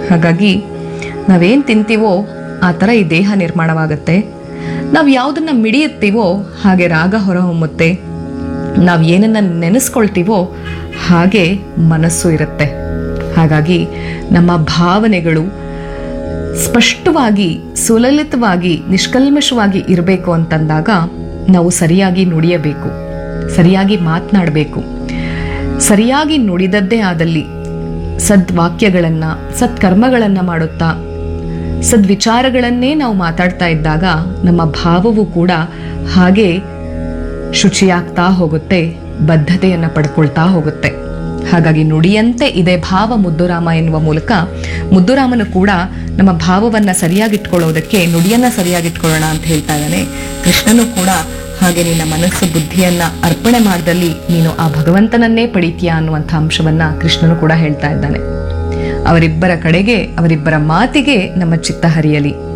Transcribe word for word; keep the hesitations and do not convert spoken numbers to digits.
ಹಾಗಾಗಿ ನಾವೇನು ತಿಂತೀವೋ ಆ ಥರ ಈ ದೇಹ ನಿರ್ಮಾಣವಾಗುತ್ತೆ. ನಾವು ಯಾವುದನ್ನು ಮಿಡಿಯುತ್ತೀವೋ ಹಾಗೆ ರಾಗ ಹೊರಹೊಮ್ಮುತ್ತೆ. ನಾವು ಏನನ್ನು ನೆನೆಸ್ಕೊಳ್ತೀವೋ ಹಾಗೆ ಮನಸ್ಸು ಇರುತ್ತೆ. ಹಾಗಾಗಿ ನಮ್ಮ ಭಾವನೆಗಳು ಸ್ಪಷ್ಟವಾಗಿ, ಸುಲಲಿತವಾಗಿ, ನಿಷ್ಕಲ್ಮಶವಾಗಿ ಇರಬೇಕು ಅಂತಂದಾಗ ನಾವು ಸರಿಯಾಗಿ ನುಡಿಯಬೇಕು, ಸರಿಯಾಗಿ ಮಾತನಾಡಬೇಕು. ಸರಿಯಾಗಿ ನುಡಿದದ್ದೇ ಆದಲ್ಲಿ ಸದ್ವಾಕ್ಯಗಳನ್ನು, ಸತ್ಕರ್ಮಗಳನ್ನು ಮಾಡುತ್ತಾ ಸದ್ವಿಚಾರಗಳನ್ನೇ ನಾವು ಮಾತಾಡ್ತಾ ಇದ್ದಾಗ ನಮ್ಮ ಭಾವವು ಕೂಡ ಹಾಗೆ ಶುಚಿಯಾಗ್ತಾ ಹೋಗುತ್ತೆ, ಬದ್ಧತೆಯನ್ನು ಪಡ್ಕೊಳ್ತಾ ಹೋಗುತ್ತೆ. ಹಾಗಾಗಿ ನುಡಿಯಂತೆ ಇದೇ ಭಾವ ಮುದ್ದುರಾಮ ಎನ್ನುವ ಮೂಲಕ ಮುದ್ದುರಾಮನು ಕೂಡ ನಮ್ಮ ಭಾವವನ್ನು ಸರಿಯಾಗಿಟ್ಕೊಳ್ಳೋದಕ್ಕೆ ನುಡಿಯನ್ನು ಸರಿಯಾಗಿಟ್ಕೊಳ್ಳೋಣ ಅಂತ ಹೇಳ್ತಾ ಇದ್ದಾನೆ. ಕೃಷ್ಣನು ಕೂಡ ಹಾಗೆ ನಿನ್ನ ಮನಸ್ಸು ಬುದ್ಧಿಯನ್ನ ಅರ್ಪಣೆ ಮಾಡಿದಲ್ಲಿ ನೀನು ಆ ಭಗವಂತನನ್ನೇ ಪಡಿತೀಯ ಅನ್ನುವಂಥ ಅಂಶವನ್ನ ಕೃಷ್ಣನು ಕೂಡ ಹೇಳ್ತಾ ಇದ್ದಾನೆ. ಅವರಿಬ್ಬರ ಕಡೆಗೆ, ಅವರಿಬ್ಬರ ಮಾತಿಗೆ ನಮ್ಮ ಚಿತ್ತ ಹರಿಯಲಿ.